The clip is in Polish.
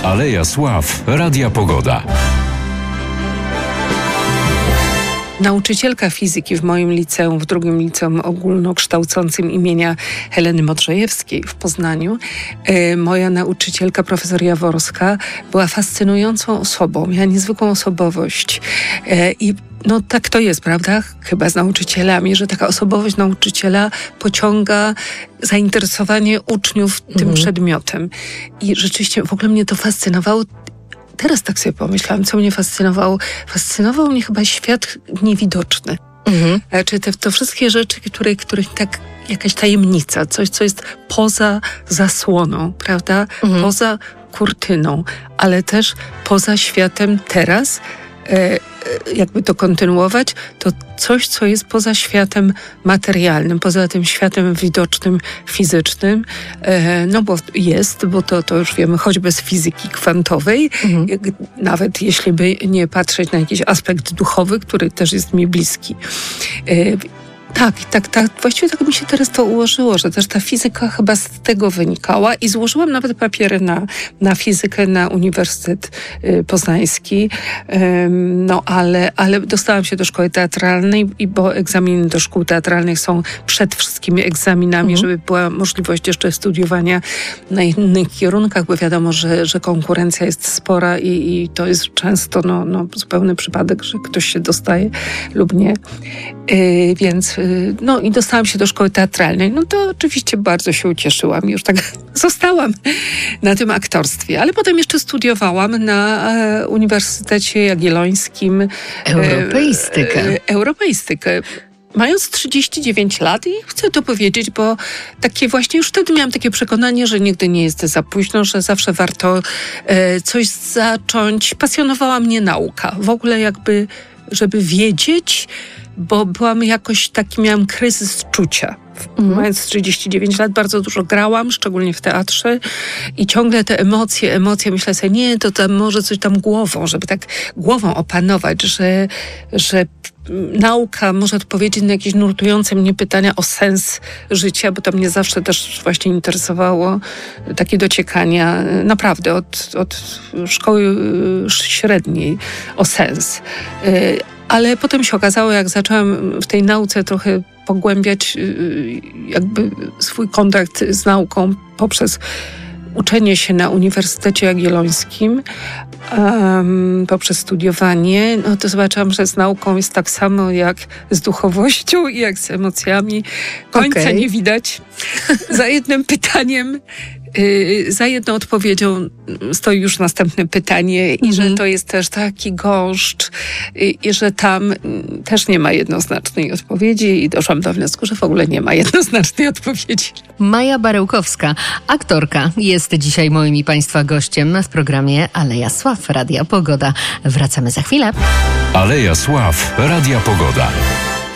Aleja Sław Radia Pogoda. Nauczycielka fizyki w moim liceum, w drugim liceum ogólnokształcącym imienia Heleny Modrzejewskiej w Poznaniu, moja nauczycielka, profesor Jaworska, była fascynującą osobą, miała niezwykłą osobowość. I no tak to jest, prawda? Chyba z nauczycielami, że taka osobowość nauczyciela pociąga zainteresowanie uczniów tym przedmiotem. I rzeczywiście w ogóle mnie to fascynowało. Teraz tak sobie pomyślałam, co mnie fascynowało. Fascynował mnie chyba świat niewidoczny. Znaczy to wszystkie rzeczy, których tak jakaś tajemnica, coś, co jest poza zasłoną, prawda? Poza kurtyną, ale też poza światem teraz. Jakby to kontynuować, to coś, co jest poza światem materialnym, poza tym światem widocznym, fizycznym, no bo to już wiemy, choćby z fizyki kwantowej, nawet jeśli by nie patrzeć na jakiś aspekt duchowy, który też jest mi bliski. Tak. Właściwie tak mi się teraz to ułożyło, że też ta fizyka chyba z tego wynikała i złożyłam nawet papiery na fizykę na Uniwersytet Poznański, no ale dostałam się do szkoły teatralnej, bo egzaminy do szkół teatralnych są przed wszystkimi egzaminami, żeby była możliwość jeszcze studiowania na innych kierunkach, bo wiadomo, że konkurencja jest spora i to jest często zupełny przypadek, że ktoś się dostaje lub nie. Więc no i dostałam się do szkoły teatralnej. No to oczywiście bardzo się ucieszyłam. Już tak zostałam na tym aktorstwie. Ale potem jeszcze studiowałam na Uniwersytecie Jagiellońskim. Europeistykę. Mając 39 lat i chcę to powiedzieć, bo takie właśnie już wtedy miałam takie przekonanie, że nigdy nie jest za późno, że zawsze warto coś zacząć. Pasjonowała mnie nauka. W ogóle jakby, żeby wiedzieć, bo byłam jakoś miałam kryzys czucia. Mając 39 lat bardzo dużo grałam, szczególnie w teatrze i ciągle te emocje, myślę sobie, nie, to tam może coś tam głową, żeby tak głową opanować, że nauka może odpowiedzieć na jakieś nurtujące mnie pytania o sens życia, bo to mnie zawsze też właśnie interesowało, takie dociekania, naprawdę od szkoły średniej o sens. Ale potem się okazało, jak zaczęłam w tej nauce trochę pogłębiać jakby swój kontakt z nauką poprzez uczenie się na Uniwersytecie Jagiellońskim, poprzez studiowanie, no to zobaczyłam, że z nauką jest tak samo jak z duchowością i jak z emocjami. Końca nie widać. Za jednym pytaniem, za jedną odpowiedzią stoi już następne pytanie i że to jest też taki gąszcz i że tam też nie ma jednoznacznej odpowiedzi i doszłam do wniosku, że w ogóle nie ma jednoznacznej odpowiedzi. Maja Barełkowska, aktorka, jest dzisiaj moim i Państwa gościem w programie Aleja Sław Radia Pogoda. Wracamy za chwilę. Aleja Sław Radia Pogoda.